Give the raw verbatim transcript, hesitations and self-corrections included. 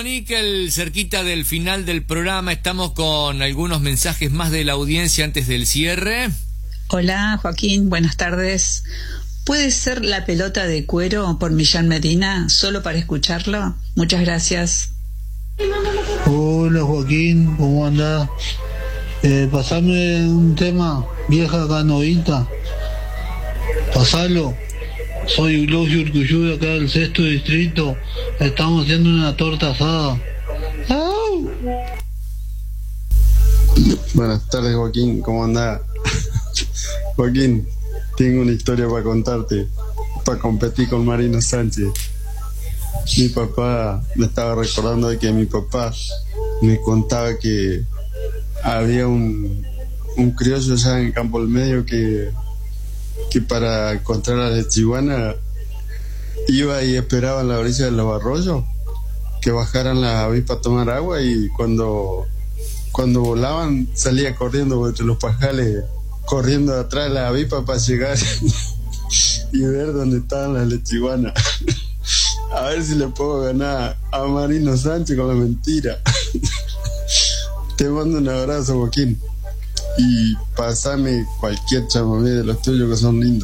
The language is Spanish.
Níquel, cerquita del final del programa, estamos con algunos mensajes más de la audiencia antes del cierre. Hola Joaquín, buenas tardes. ¿Puede ser La pelota de cuero por Millán Medina, solo para escucharlo? Muchas gracias. Hola Joaquín, ¿cómo andás? Eh, pasame un tema, Vieja Canoita. Pasalo. Soy Glosio Urcuyú de acá del sexto distrito. Estamos haciendo una torta asada. ¡Au! Buenas tardes Joaquín, ¿cómo andás? Joaquín, tengo una historia para contarte, para competir con Marino Sánchez. Mi papá, me estaba recordando de que mi papá me contaba que había un, un criollo allá en Campo del Medio que, que para encontrar a la lechiguana iba y esperaba en la orilla de los arroyos que bajaran las avispas a tomar agua, y cuando, cuando volaban salía corriendo entre los pajales, corriendo atrás de las avispas para llegar y ver dónde estaban las lechiguanas. A ver si le puedo ganar a Marino Sánchez con la mentira. Te mando un abrazo, Joaquín. Y pasame cualquier chamamé de los tuyos que son lindos.